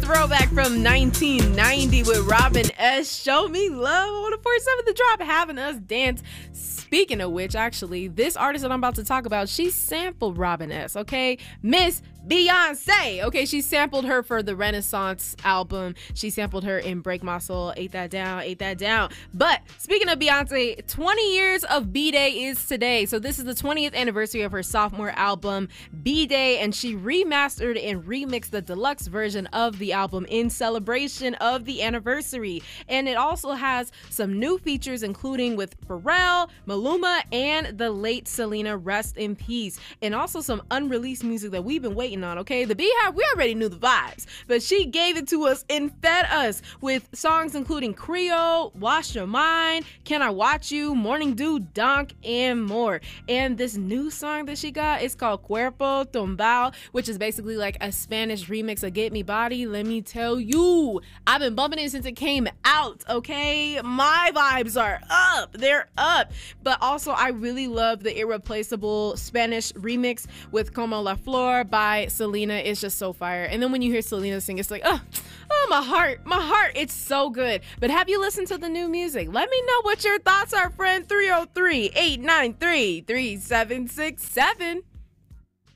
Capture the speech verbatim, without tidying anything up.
throwback from nineteen ninety with Robin S. Show Me Love on a four seven The Drop, having us dance. Speaking of which, actually, this artist that I'm about to talk about, she sampled Robin S., okay? Miss Beyonce, okay? She sampled her for the Renaissance album. She sampled her in Break My Soul, Ate That Down, Ate That Down. But speaking of Beyonce, twenty years of B-Day is today. So this is the twentieth anniversary of her sophomore album, B-Day, and she remastered and remixed the deluxe version of the album in celebration of the anniversary. And it also has some new features, including with Pharrell, Maluma, and the late Selena, rest in peace. And also some unreleased music that we've been waiting on, okay? The Beehive, we already knew the vibes, but she gave it to us and fed us with songs including Creole, Wash Your Mind, Can I Watch You, Morning Dew, Donk, and more. And this new song that she got is called Cuerpo Tumbao, which is basically like a Spanish remix of Get Me Body. Let me tell you, I've been bumping it since it came out, okay? My vibes are up. They're up. But also, I really love the irreplaceable Spanish remix with Como La Flor by Selena. It's just so fire. And then when you hear Selena sing, it's like, oh, oh, my heart, my heart. It's so good. But have you listened to the new music? Let me know what your thoughts are, friend. three oh three, eight nine three, three seven six seven.